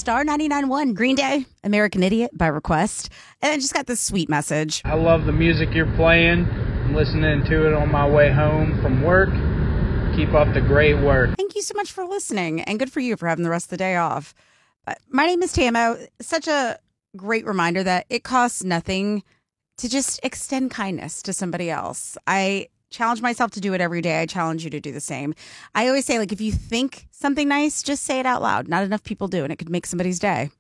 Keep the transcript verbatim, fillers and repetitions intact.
Star ninety-nine point one, Green Day, American Idiot by request. And I just got this sweet message. I love the music you're playing. I'm listening to it on my way home from work. Keep up the great work. Thank you so much for listening, and good for you for having the rest of the day off. But my name is Tamo. Such a great reminder that it costs nothing to just extend kindness to somebody else. I challenge myself to do it every day. I challenge you to do the same. I always say, like, if you think something nice, just say it out loud. Not enough people do, and it could make somebody's day.